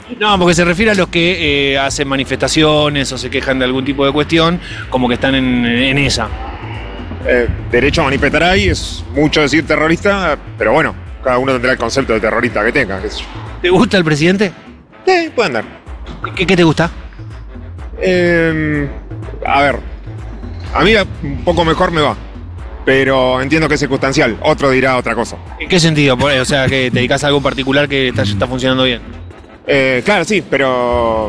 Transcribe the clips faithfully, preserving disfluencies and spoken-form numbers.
No, porque se refiere a los que eh, hacen manifestaciones o se quejan de algún tipo de cuestión, como que están en, en esa. Eh, derecho a manifestar ahí es mucho decir terrorista, pero bueno, cada uno tendrá el concepto de terrorista que tenga, qué sé yo. ¿Te gusta el presidente? Eh, puede andar. ¿Qué, qué te gusta? Eh, a ver, a mí un poco mejor me va, pero entiendo que es circunstancial. Otro dirá otra cosa. ¿En qué sentido? O sea, que te dedicas a algo particular que está, está funcionando bien. Eh, claro, sí, pero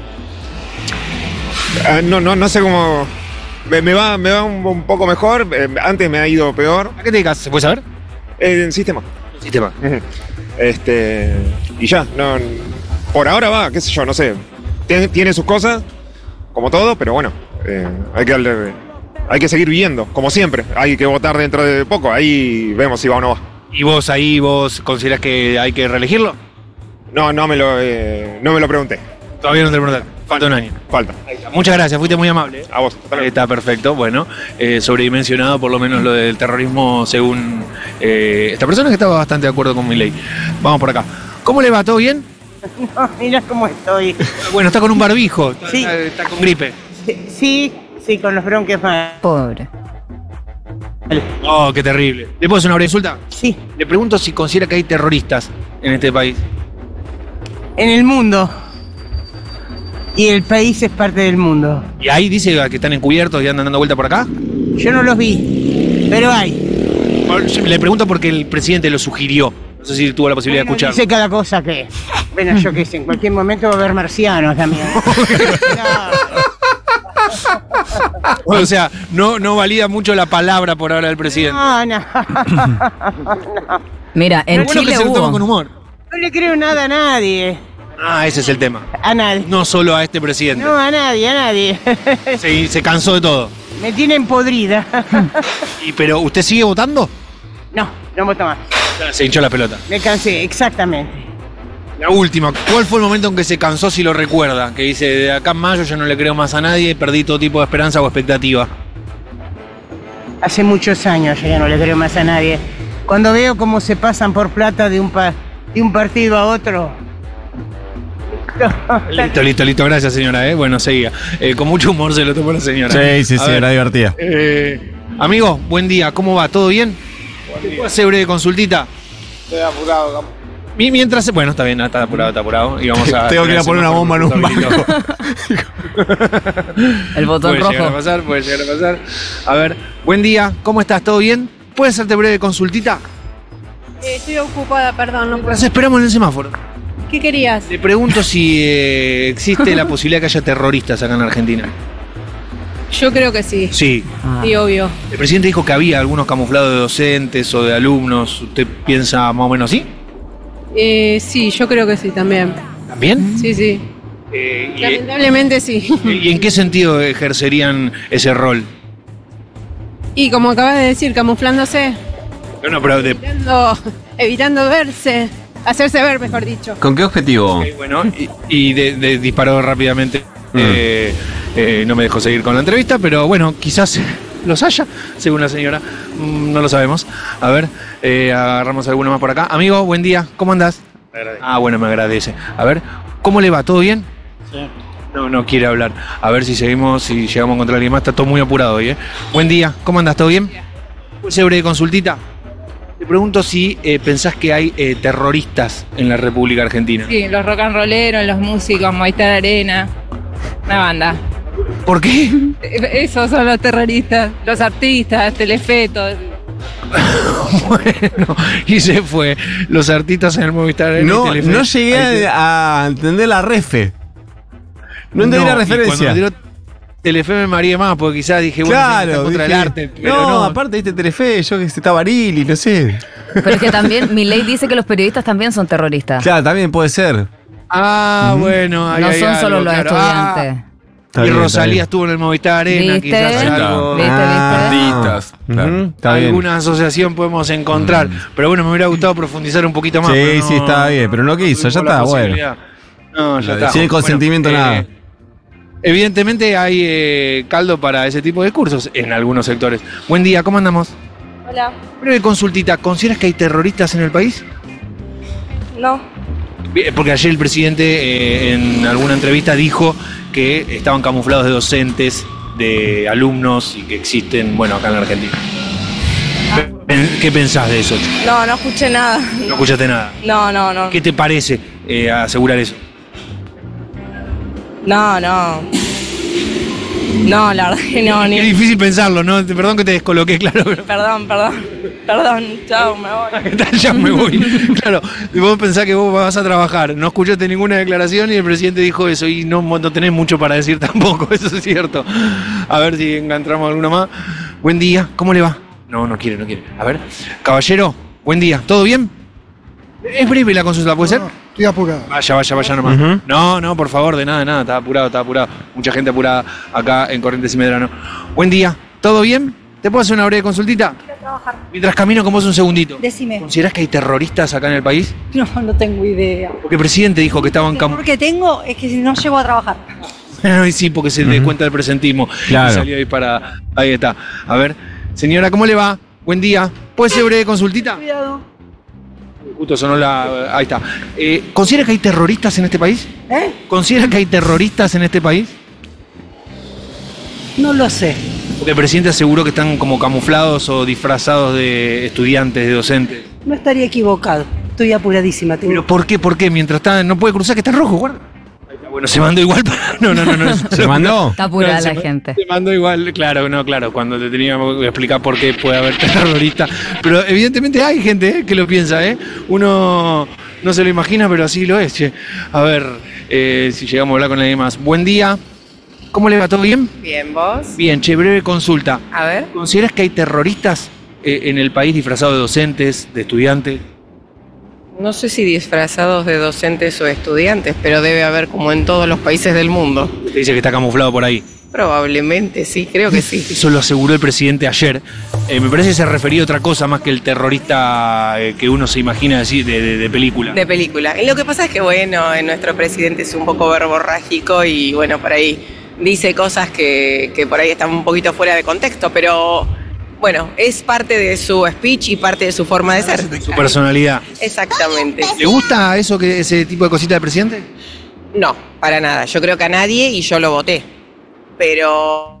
eh, no, no, no sé cómo. Me, me va, me va un, un poco mejor. Eh, antes me ha ido peor. ¿A qué te dedicas? ¿Se puede saber? Eh, en sistema. Sistema. Este y ya, no. Por ahora va, qué sé yo, no sé. Tiene, tiene sus cosas, como todo, pero bueno, eh, hay que darle. Hay que seguir viviendo, como siempre. Hay que votar dentro de poco, ahí vemos si va o no va. ¿Y vos ahí, vos considerás que hay que reelegirlo? No, no me lo, eh, no me lo pregunté. Todavía no te pregunté. Falta un año. Falta. Muchas gracias, fuiste muy amable. ¿eh? A vos. Eh, Está perfecto, bueno, eh, sobredimensionado por lo menos lo del terrorismo según eh, esta persona que estaba bastante de acuerdo con mi ley. Vamos por acá. ¿Cómo le va? ¿Todo bien? No, mira cómo estoy. Bueno, está con un barbijo, está, Sí. está, está con gripe. Sí, sí, con los bronquios más. Pobre. Oh, qué terrible. ¿Le puedo hacer una breve consulta? Sí, Le pregunto si considera que hay terroristas en este país. en el mundo. Y el país es parte del mundo. ¿Y ahí dice que están encubiertos y andan dando vuelta por acá? Yo no los vi, pero hay. Le pregunto porque el presidente lo sugirió. No sé si tuvo la posibilidad Bueno, de escuchar. dice cada cosa que. Bueno, yo qué sé, en cualquier momento va a haber marcianos también. O sea, no, no valida mucho la palabra por ahora del presidente. No, no. Mira, en Pero bueno Chile que se lo toma con hubo. humor. No le creo nada a nadie. Ah, ese es el tema. A nadie. No solo a este presidente. No, a nadie, a nadie. Se, se cansó de todo. Me tienen podrida. Y, pero, ¿usted sigue votando? No, no voto más. Se hinchó la pelota. Me cansé, exactamente. La última. ¿Cuál fue el momento en que se cansó, si lo recuerda? Que dice, de acá en mayo yo no le creo más a nadie, perdí todo tipo de esperanza o expectativa. Hace muchos años yo ya no le creo más a nadie. Cuando veo cómo se pasan por plata de un, pa- de un partido a otro. Listo, listo, listo. Gracias, señora. ¿eh? Bueno, seguía. Eh, con mucho humor se lo tomó la señora. Sí, sí, A sí, ver, era divertida. eh, amigo, buen día. ¿Cómo va? ¿Todo bien? ¿Puedo hacer breve consultita? Estoy apurado. Mi- Mientras, bueno, está bien, está apurado, está apurado. Y vamos a Tengo que ir a poner una bomba en un banco. El botón Puede llegar a rojo. pasar, puede llegar a pasar. A ver, buen día, ¿cómo estás? ¿Todo bien? ¿Puedes hacerte breve consultita? Eh, estoy ocupada, perdón, no puedo. Las esperamos en el semáforo. ¿Qué querías? Le pregunto si eh, existe la posibilidad que haya terroristas acá en Argentina. Yo creo que sí. Sí. Ah. Sí, obvio. El presidente dijo que había algunos camuflados de docentes o de alumnos. ¿Usted piensa más o menos así? Eh, sí, yo creo que sí también. ¿También? Sí, sí. Eh, y- Lamentablemente sí. ¿Y en qué sentido ejercerían ese rol? Y como acabas de decir, camuflándose, No, no, pero de, evitando, evitando verse, hacerse ver, mejor dicho. ¿Con qué objetivo? ok, bueno, y, y de- de- disparó rápidamente. Eh, eh, no me dejó seguir con la entrevista, pero bueno, quizás los haya, según la señora. Mm, no lo sabemos. A ver, eh, agarramos alguno más por acá. Amigo, buen día. ¿Cómo andás? Ah, bueno, me agradece. A ver, ¿cómo le va? ¿Todo bien? Sí. No, no quiere hablar. A ver si seguimos, si llegamos a encontrar a alguien más. Está todo muy apurado hoy, ¿eh? Buen día. ¿Cómo andás? ¿Todo bien? ¿Puede ser breve consultita? Te pregunto si eh, pensás que hay eh, terroristas en la República Argentina. Sí, los rock and rolleros, los músicos, Movistar Arena, una banda. ¿Por qué? Esos son los terroristas, los artistas, Telefe, todo. Bueno, y se fue. Los artistas en el Movistar Arena y No, Telefe. no llegué Ahí te- a, a entender la refe. No entendí la y cuando referencia. me tiró Telefe me mareé más, porque quizás dije, bueno, está Claro, contra dije, el arte. Pero no, no, aparte viste Telefe, yo que está Barili, no sé. Pero es que también, Milei dice que los periodistas también son terroristas. Claro, también puede ser. Ah, bueno, ahí No hay son algo, solo los claro. estudiantes. Ah, Está y bien, está Rosalía bien. estuvo en el Movistar Arena, ¿Viste? quizás Ahí está. algo. ¿Viste, viste? Artistas, claro. Ujú, Está bien. alguna asociación podemos encontrar. Pero bueno, me hubiera gustado profundizar un poquito más. Sí, pero no- sí, estaba bien, pero no quiso, ya tuvo la está, bueno. posibilidad. No, ya está. Sin consentimiento, Bueno, nada. eh, Evidentemente hay eh, caldo para ese tipo de discursos en algunos sectores. Buen día, ¿cómo andamos? Hola. Breve consultita, ¿consideras que hay terroristas en el país? No. Porque ayer el presidente eh, en alguna entrevista dijo que estaban camuflados de docentes, de alumnos y que existen, bueno, acá en la Argentina. ¿Qué pensás de eso? No, no escuché nada. ¿No escuchaste nada? No, no, no. ¿Qué te parece eh, asegurar eso? No, no. No, la verdad que no. Es Ni... difícil pensarlo, ¿no? Perdón que te descoloqué, claro. Pero... Perdón, perdón. Perdón, chao, me voy. Ya me voy. Claro, vos pensás que vos vas a trabajar, no escuchaste ninguna declaración y el presidente dijo eso y no, no tenés mucho para decir tampoco, eso es cierto. A ver si encontramos alguno más. Buen día, ¿cómo le va? No, no quiere, no quiere. A ver, caballero, buen día, ¿todo bien? Es breve la consulta, ¿puede ser? No, estoy apurado. Vaya, vaya, vaya nomás. Uh-huh. No, no, por favor, de nada, de nada, está apurado, está apurado. Mucha gente apurada acá en Corrientes y Medrano. Buen día, ¿todo bien? ¿Te puedo hacer una breve consultita? Quiero trabajar. Mientras camino con vos un segundito. Decime. ¿Considerás que hay terroristas acá en el país? No, no tengo idea. Porque el presidente dijo que estaban El camuflados. que tengo es que si no llego a trabajar. Ay, sí, porque se le cuenta el presentismo. Claro. Y salió ahí para. Ahí está. A ver, señora, ¿cómo le va? Buen día. ¿Puede ser breve consultita? Cuidado. Justo sonó la. Ahí está. Eh, ¿Considera que hay terroristas en este país? ¿Eh? ¿Considera que hay terroristas en este país? No lo sé. Porque el presidente aseguró que están como camuflados o disfrazados de estudiantes, de docentes. No estaría equivocado. Estoy apuradísima. Tengo... ¿Pero por qué? ¿Por qué? Mientras está. No puede cruzar, que está en rojo, guarda. Ahí está, bueno, se mandó igual para. No, no, no, no. ¿Se mandó? Está apurada No, se la ma- gente. Se mandó igual, claro, no, claro, cuando te teníamos que explicar por qué puede haber terroristas. Pero evidentemente hay gente eh, que lo piensa, ¿eh? Uno no se lo imagina, pero así lo es, che. A ver, eh, si llegamos a hablar con alguien más. Buen día. ¿Cómo le va? ¿Todo bien? Bien, ¿vos? Bien, che, breve consulta. A ver. ¿Consideras que hay terroristas eh, en el país disfrazados de docentes, de estudiantes? No sé si disfrazados de docentes o estudiantes, pero debe haber como en todos los países del mundo. Te dice que está camuflado por ahí. Probablemente, sí, creo que sí. Eso lo aseguró el presidente ayer. Eh, me parece que se refería a otra cosa más que el terrorista eh, que uno se imagina así de, de, de película. De película. Y lo que pasa es que, bueno, eh, nuestro presidente es un poco verborrágico y, bueno, por ahí dice cosas que, que por ahí están un poquito fuera de contexto, pero, bueno, es parte de su speech y parte de su forma de ser. Su personalidad. Exactamente. ¿Le gusta eso, que ese tipo de cositas del presidente? No, para nada. Yo creo que a nadie y yo lo voté. Pero...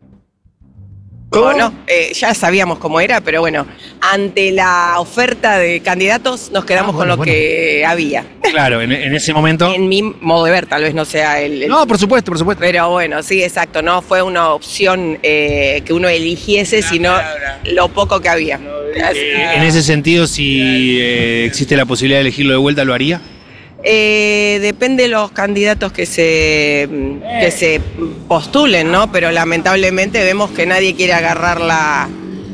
¿Cómo? O no, eh, ya sabíamos cómo era, pero bueno, ante la oferta de candidatos nos quedamos Ah, bueno, con lo bueno. que había. Claro, en, en ese momento. En mi modo de ver, tal vez no sea el... el- No, por supuesto, por supuesto. Pero bueno, sí, exacto, no fue una opción eh, que uno eligiese, sino lo poco que había. Así- Eh, en ese sentido, si eh, existe la posibilidad de elegirlo de vuelta, ¿lo haría? Eh, depende de los candidatos que se, que se postulen, ¿no? Pero lamentablemente vemos que nadie quiere agarrar la,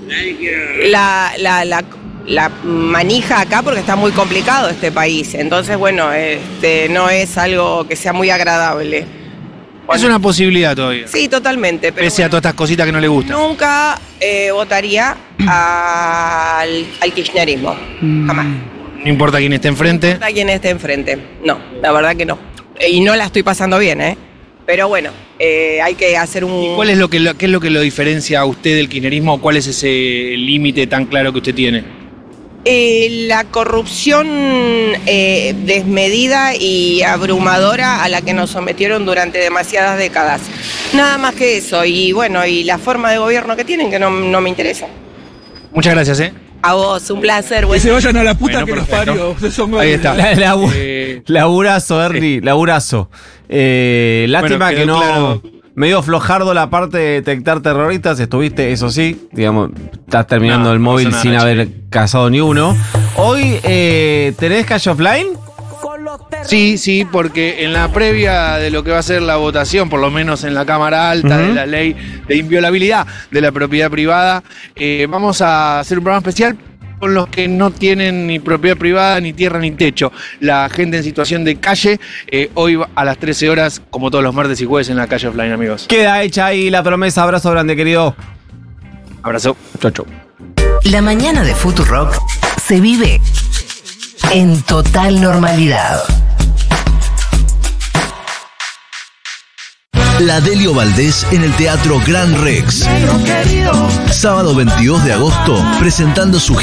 la, la, la, la manija acá porque está muy complicado este país. Entonces, bueno, este, no es algo que sea muy agradable. Es una posibilidad todavía. Sí, totalmente. Pero Pese a todas estas cositas que no le gustan. nunca eh, votaría al, al kirchnerismo. Jamás. No importa quién esté enfrente. A quien esté enfrente. No, la verdad que no. Y no la estoy pasando bien, ¿eh? Pero bueno, eh, hay que hacer un... ¿Y cuál es lo que lo, qué es lo que lo diferencia a usted del kirchnerismo? ¿Cuál es ese límite tan claro que usted tiene? Eh, la corrupción eh, desmedida y abrumadora a la que nos sometieron durante demasiadas décadas. Nada más que eso. Y bueno, y la forma de gobierno que tienen que no, no me interesa. Muchas gracias, ¿eh? A vos, un placer. Buen... vayan a la puta Bueno, que los perfecto. parió. Son Ahí está. La- labu- Eh, laburazo, Ernie, laburazo. Eh, lástima Bueno, que quedó no. claro. Medio flojardo la parte de detectar terroristas. Estuviste, eso sí, digamos, estás terminando No, el no móvil pasa sin nada, haber cazado ni uno. Hoy, eh, ¿tenés Cash Offline? Sí, sí, porque en la previa de lo que va a ser la votación, por lo menos en la Cámara Alta, Ujú. de la ley de inviolabilidad de la propiedad privada, eh, vamos a hacer un programa especial con los que no tienen ni propiedad privada, ni tierra, ni techo. La gente en situación de calle, eh, hoy a las trece horas, como todos los martes y jueves en la calle offline, amigos. Queda hecha ahí la promesa. Abrazo grande, querido. Abrazo. Chau, chau. La mañana de Futurock se vive en total normalidad. La Delio Valdés en el Teatro Gran Rex. Sábado veintidós de agosto, presentando su